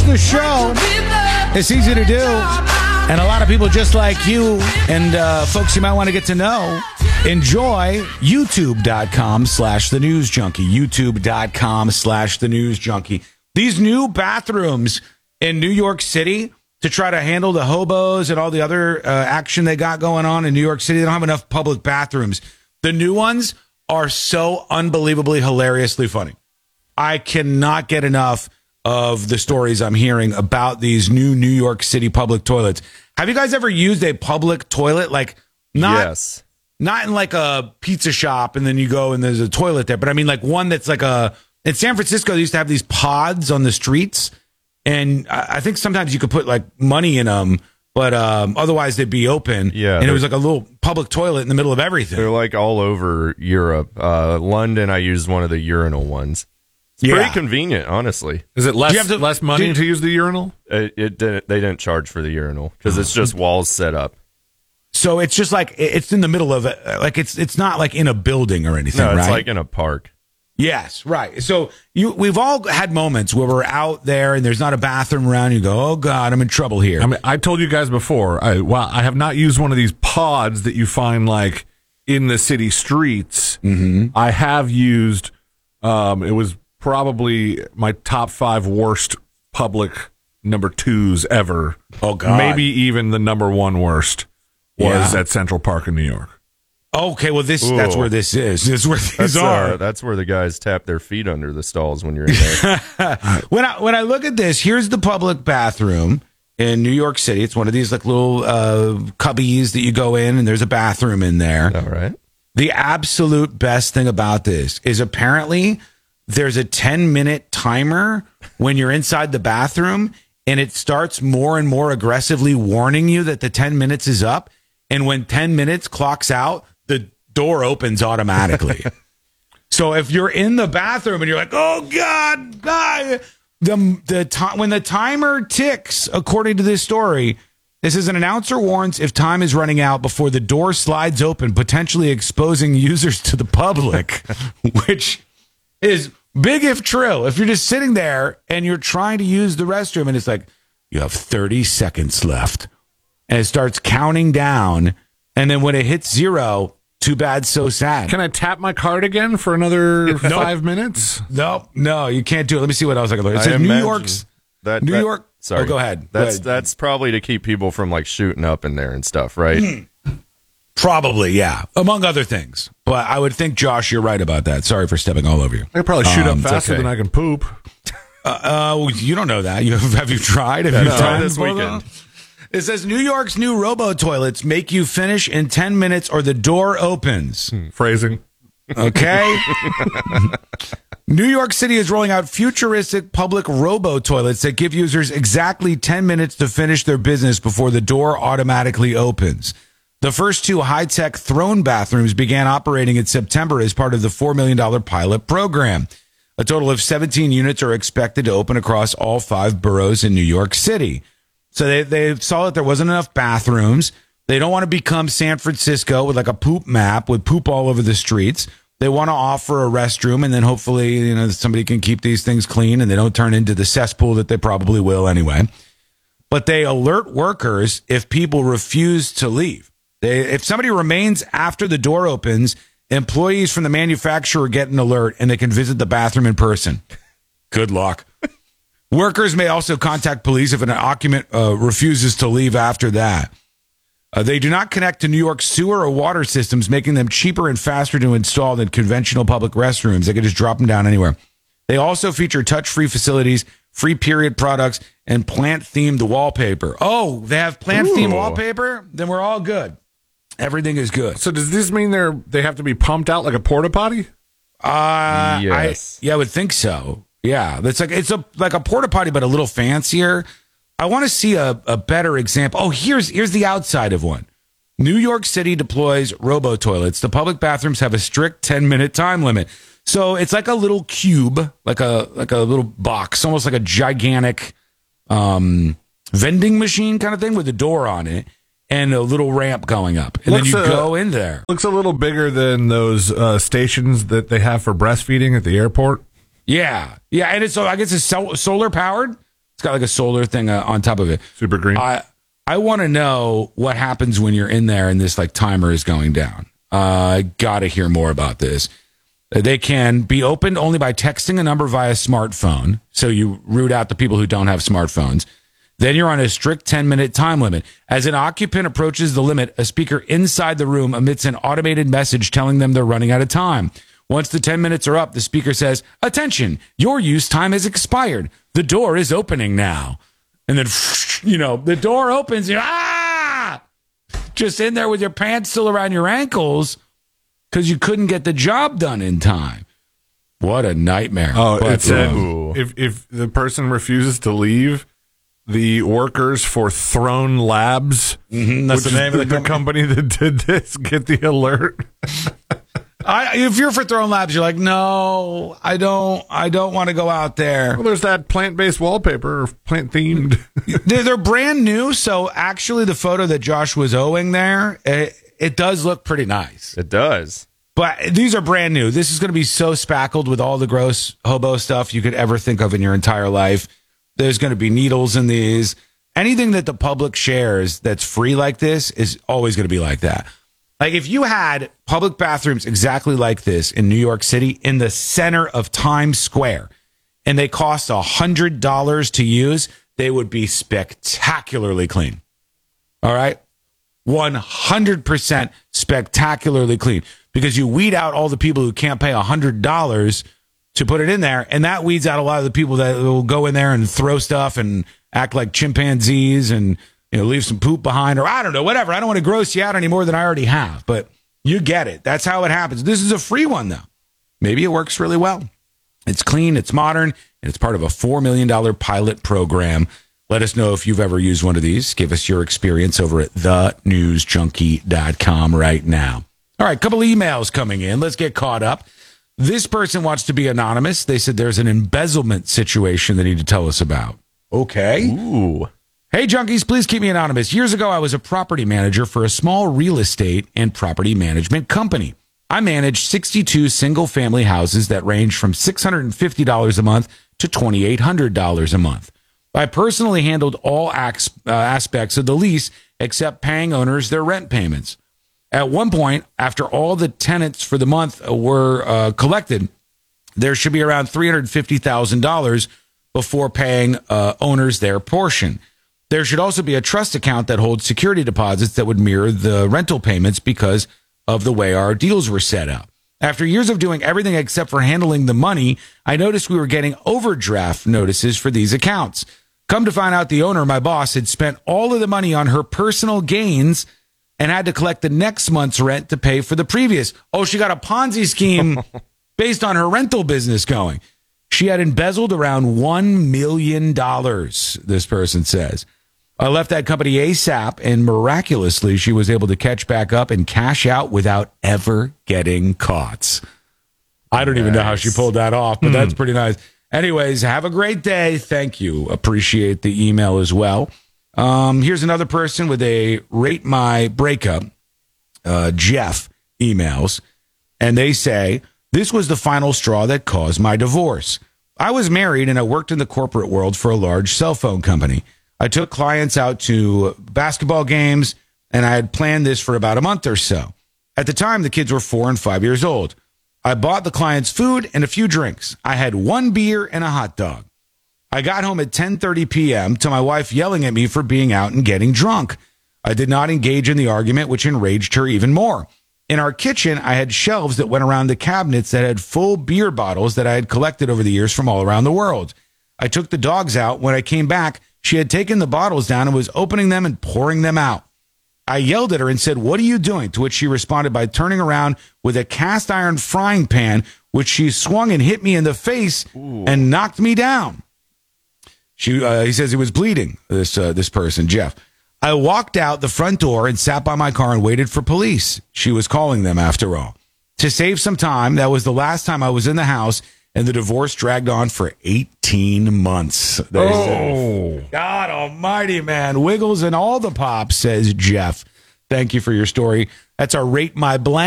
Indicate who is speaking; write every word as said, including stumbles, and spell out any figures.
Speaker 1: the show. It's easy to do. And a lot of people just like you and uh, folks you might want to get to know, enjoy youtube.com slash the news junkie. youtube.com slash the news junkie. These new bathrooms in New York City to try to handle the hobos and all the other uh, action they got going on in New York City. They don't have enough public bathrooms. The new ones are so unbelievably hilariously funny. I cannot get enough of the stories I'm hearing about these new New York City public toilets. Have you guys ever used a public toilet? Like, not,
Speaker 2: yes.
Speaker 1: not in like a pizza shop and then you go and there's a toilet there, but I mean like one that's like a, in San Francisco, they used to have these pods on the streets, and I, I think sometimes you could put like money in them, but um, otherwise they'd be open.
Speaker 2: Yeah,
Speaker 1: and it was like a little public toilet in the middle of everything.
Speaker 2: They're like all over Europe. Uh, London, I used one of the urinal ones. It's
Speaker 1: Yeah.
Speaker 2: pretty convenient, honestly.
Speaker 3: Is it less
Speaker 1: Do you have to-
Speaker 3: less money
Speaker 1: do-
Speaker 3: to use the urinal?
Speaker 2: It, it didn't. They didn't charge for the urinal because it's just walls set up.
Speaker 1: So it's just like it's in the middle of it, like it's it's not like in a building or anything,
Speaker 2: No, it's
Speaker 1: right?
Speaker 2: like in a park.
Speaker 1: Yes, right. So you we've all had moments where we're out there and there's not a bathroom around. You go, oh God, I'm in trouble here.
Speaker 3: I mean, I told you guys before. I well, I have not used one of these pods that you find like in the city streets. Mm-hmm. I have used. Um, it was probably my top five worst public number twos ever.
Speaker 1: Oh, God.
Speaker 3: Maybe even the number one worst was
Speaker 1: Yeah.
Speaker 3: at Central Park in New York.
Speaker 1: Okay, well this that's
Speaker 2: Ooh.
Speaker 1: where this is. This is where these
Speaker 2: That's,
Speaker 1: are.
Speaker 2: uh, that's where the guys tap their feet under the stalls when you're in there.
Speaker 1: When I when I look at this, here's the public bathroom in New York City. It's one of these like little uh, cubbies that you go in, and there's a bathroom in there.
Speaker 2: All right.
Speaker 1: The absolute best thing about this is apparently there's a ten minute timer when you're inside the bathroom, and it starts more and more aggressively warning you that the ten minutes is up. And when ten minutes clocks out, the door opens automatically. So if you're in the bathroom and you're like, oh God, God, the, the time when the timer ticks, according to this story, this is an announcer warns if time is running out before the door slides open, potentially exposing users to the public, which is big if true. If you're just sitting there and you're trying to use the restroom and it's like, you have thirty seconds left, and it starts counting down, and then when it hits zero, too bad, so sad.
Speaker 3: Can I tap my card again for another five minutes?
Speaker 1: No, no, you can't do it. Let me see what else I can look. It
Speaker 2: I
Speaker 1: says New
Speaker 2: imagine
Speaker 1: York's
Speaker 2: that,
Speaker 1: New
Speaker 2: that-
Speaker 1: York.
Speaker 2: Sorry,
Speaker 1: Oh, go ahead. Go
Speaker 2: That's
Speaker 1: ahead.
Speaker 2: that's probably to keep people from like shooting up in there and stuff, right?
Speaker 1: Probably, yeah, among other things. But I would think, Josh, you're right about that. Sorry for stepping all over you.
Speaker 3: I could probably shoot
Speaker 1: Um,
Speaker 3: up
Speaker 1: it's
Speaker 3: faster
Speaker 1: okay.
Speaker 3: than I can poop.
Speaker 1: Uh, uh, you don't know that. You have, have you tried? Have you
Speaker 2: No,
Speaker 1: tried
Speaker 2: this weekend.
Speaker 1: It says New York's new robo toilets make you finish in ten minutes or the door opens.
Speaker 3: Phrasing.
Speaker 1: Okay. New York City is rolling out futuristic public robo toilets that give users exactly ten minutes to finish their business before the door automatically opens. The first two high-tech throne bathrooms began operating in September as part of the four million dollars pilot program. A total of seventeen units are expected to open across all five boroughs in New York City. So they, they saw that there wasn't enough bathrooms. They don't want to become San Francisco with like a poop map with poop all over the streets. They want to offer a restroom, and then hopefully, you know, somebody can keep these things clean and they don't turn into the cesspool that they probably will anyway. But they alert workers if people refuse to leave. They, if somebody remains after the door opens, employees from the manufacturer get an alert and they can visit the bathroom in person. Good luck. Workers may also contact police if an occupant uh, refuses to leave after that. Uh, they do not connect to New York sewer or water systems, making them cheaper and faster to install than conventional public restrooms. They can just drop them down anywhere. They also feature touch-free facilities, free period products, and plant-themed wallpaper. Oh, they have plant-themed
Speaker 2: Ooh.
Speaker 1: wallpaper? Then we're all good. Everything is good.
Speaker 3: So does this mean they're they have to be pumped out like a porta potty?
Speaker 1: Uh,
Speaker 2: Yes.
Speaker 1: I, yeah, I would think so. Yeah, it's like it's a like a porta potty, but a little fancier. I want to see a, a better example. Oh, here's here's the outside of one. New York City deploys robo toilets. The public bathrooms have a strict ten minute time limit. So it's like a little cube, like a like a little box, almost like a gigantic um, vending machine kind of thing with a door on it and a little ramp going up, and
Speaker 3: Looks,
Speaker 1: then you
Speaker 3: uh,
Speaker 1: go in there.
Speaker 3: Looks a little bigger than those uh, stations that they have for breastfeeding at the airport.
Speaker 1: Yeah, yeah, and it's so I guess it's sol- solar powered. It's got like a solar thing uh, on top of it.
Speaker 3: Super green.
Speaker 1: I I want to know what happens when you're in there and this like timer is going down. Uh, I got to hear more about this. They can be opened only by texting a number via smartphone. So you root out the people who don't have smartphones. Then you're on a strict ten-minute time limit. As an occupant approaches the limit, a speaker inside the room emits an automated message telling them they're running out of time. Once the ten minutes are up, the speaker says, "Attention, your use time has expired. The door is opening now." And then, you know, the door opens. You're, ah! Just in there with your pants still around your ankles because you couldn't get the job done in time. What a nightmare.
Speaker 3: Oh,
Speaker 1: But,
Speaker 3: it said
Speaker 1: um,
Speaker 3: if, if the person refuses to leave, the workers for Throne Labs,
Speaker 1: Mhm, that's
Speaker 3: which
Speaker 1: the name
Speaker 3: is
Speaker 1: of the company.
Speaker 3: company that did this, get the alert.
Speaker 1: I, if you're for Throne Labs, you're like, no, I don't, I don't want to go out there.
Speaker 3: Well, there's that plant-based wallpaper, or plant-themed.
Speaker 1: They're, they're brand new, so actually, the photo that Josh was owing there, it, it does look pretty nice.
Speaker 2: It does.
Speaker 1: But these are brand new. This is going to be so spackled with all the gross hobo stuff you could ever think of in your entire life. There's going to be needles in these. Anything that the public shares that's free like this is always going to be like that. Like if you had public bathrooms exactly like this in New York City in the center of Times Square and they cost one hundred dollars to use, they would be spectacularly clean. All right? one hundred percent spectacularly clean because you weed out all the people who can't pay one hundred dollars to put it in there, and that weeds out a lot of the people that will go in there and throw stuff and act like chimpanzees and, you know, leave some poop behind, or I don't know, whatever. I don't want to gross you out any more than I already have, but you get it. That's how it happens. This is a free one, though. Maybe it works really well. It's clean, it's modern, and it's part of a four million dollars pilot program. Let us know if you've ever used one of these. Give us your experience over at the news junkie dot com right now. All right, couple emails coming in. Let's get caught up. This person wants to be anonymous. They said there's an embezzlement situation they need to tell us about. Okay.
Speaker 2: Ooh.
Speaker 1: Hey, junkies, please keep me anonymous. Years ago, I was a property manager for a small real estate and property management company. I managed sixty-two single-family houses that range from six hundred fifty dollars a month to two thousand eight hundred dollars a month. I personally handled all acts, uh, aspects of the lease except paying owners their rent payments. At one point, after all the tenants for the month were uh, collected, there should be around three hundred fifty thousand dollars before paying uh, owners their portion. There should also be a trust account that holds security deposits that would mirror the rental payments because of the way our deals were set up. After years of doing everything except for handling the money, I noticed we were getting overdraft notices for these accounts. Come to find out, the owner, my boss, had spent all of the money on her personal gains and had to collect the next month's rent to pay for the previous. Oh, she got a Ponzi scheme based on her rental business going. She had embezzled around one million dollars, this person says. I left that company ASAP, and miraculously, she was able to catch back up and cash out without ever getting caught. I don't nice. even know how she pulled that off, but mm. that's pretty nice. Anyways, have a great day. Thank you. Appreciate the email as well. Um, here's another person with a Rate My Breakup, uh, Jeff emails, and they say, this was the final straw that caused my divorce. I was married and I worked in the corporate world for a large cell phone company. I took clients out to basketball games, and I had planned this for about a month or so. At the time, the kids were four and five years old. I bought the clients food and a few drinks. I had one beer and a hot dog. I got home at ten thirty p.m. to my wife yelling at me for being out and getting drunk. I did not engage in the argument, which enraged her even more. In our kitchen, I had shelves that went around the cabinets that had full beer bottles that I had collected over the years from all around the world. I took the dogs out. When I came back, she had taken the bottles down and was opening them and pouring them out. I yelled at her and said, "What are you doing?" To which she responded by turning around with a cast iron frying pan, which she swung and hit me in the face Ooh. and knocked me down. She, uh, he says he was bleeding, this, uh, this person, Jeff. I walked out the front door and sat by my car and waited for police. She was calling them after all. To save some time, that was the last time I was in the house, and the divorce dragged on for eighteen months.
Speaker 3: Oh,
Speaker 1: God almighty, man. Wiggles and all the pops, says Jeff. Thank you for your story. That's our Rate My Blank.